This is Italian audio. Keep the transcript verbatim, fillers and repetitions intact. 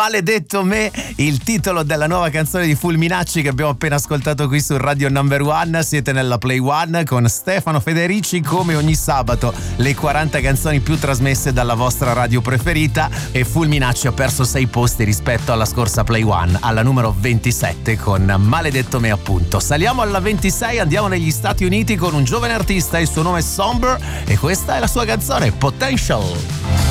Maledetto me, il titolo della nuova canzone di Fulminacci che abbiamo appena ascoltato qui su Radio Number One. Siete nella Play One con Stefano Federici, come ogni sabato le quaranta canzoni più trasmesse dalla vostra radio preferita, e Fulminacci ha perso sei posti rispetto alla scorsa Play One, alla numero ventisette con Maledetto me appunto. Saliamo alla ventisei, andiamo negli Stati Uniti con un giovane artista, il suo nome è Somber e questa è la sua canzone Potential.